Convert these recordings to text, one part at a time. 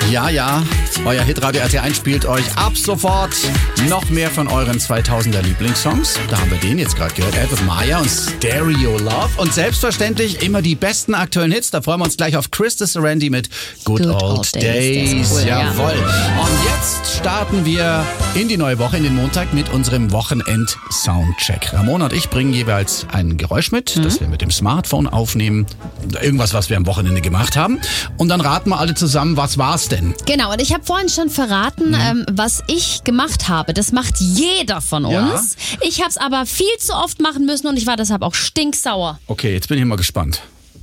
Ja, euer Hitradio RT1 spielt euch ab sofort noch mehr von euren 2000er Lieblingssongs. Da haben wir den jetzt gerade gehört. Edward Maya und Stereo Love. Und selbstverständlich immer die besten aktuellen Hits. Da freuen wir uns gleich auf Chris Randy mit Good Old Days. Cool, jawohl. Ja. Und jetzt starten wir in die neue Woche, in den Montag mit unserem Wochenend-Soundcheck. Ramona und ich bringen jeweils ein Geräusch mit, das wir mit dem Smartphone aufnehmen. Irgendwas, was wir am Wochenende gemacht haben. Und dann raten wir alle zusammen, was war's denn? Genau, und ich habe vorhin schon verraten, was ich gemacht habe. Das macht jeder von uns. Ja. Ich habe es aber viel zu oft machen müssen und ich war deshalb auch stinksauer. Okay, jetzt bin ich mal gespannt.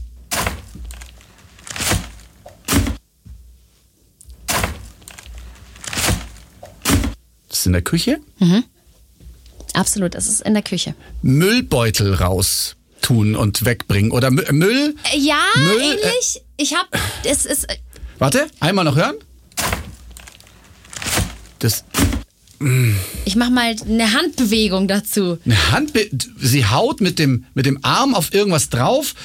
Das ist in der Küche? Absolut, es ist in der Küche. Müllbeutel raus tun und wegbringen. Oder Müll? Ja, Müll, ähnlich. Es ist... Warte, einmal noch hören. Das... Ich mache mal eine Handbewegung dazu. Sie haut mit dem Arm auf irgendwas drauf.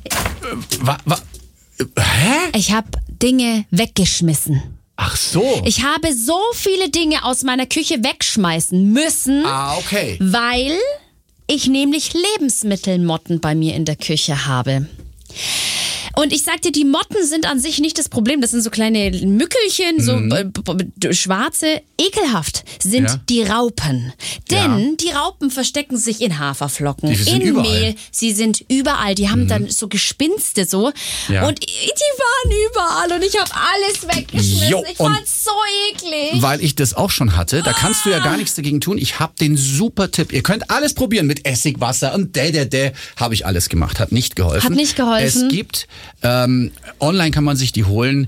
Hä? Ich habe Dinge weggeschmissen. Ach so. Ich habe so viele Dinge aus meiner Küche wegschmeißen müssen, Okay. weil ich nämlich Lebensmittelmotten bei mir in der Küche habe. Und ich sag dir, die Motten sind an sich nicht das Problem. Das sind so kleine Mückelchen, so schwarze. Ekelhaft sind die Raupen. Denn die Raupen verstecken sich in Haferflocken, in überall. Mehl. Sie sind überall. Die haben dann so Gespinste so. Ja. Und die waren überall und ich habe alles weggeschmissen. Jo, ich fand's so eklig. Weil ich das auch schon hatte, da kannst du ja gar nichts dagegen tun. Ich habe den super Tipp. Ihr könnt alles probieren mit Essigwasser und habe ich alles gemacht. Hat nicht geholfen. Hat nicht geholfen. Es gibt, online kann man sich die holen,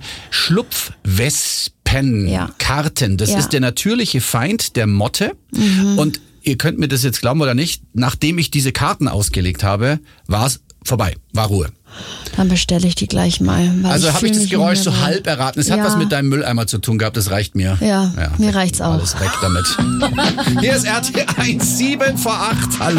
Schlupfwespenkarten. Das ist der natürliche Feind der Motte. Und ihr könnt mir das jetzt glauben oder nicht, nachdem ich diese Karten ausgelegt habe, war es vorbei, war Ruhe. Dann bestelle ich die gleich mal. Also habe ich das Geräusch so halb erraten. Es hat was mit deinem Mülleimer zu tun gehabt, das reicht mir. Ja, mir reicht's auch. Alles weg damit. Hier ist RT1, 7 vor 8. Hallo.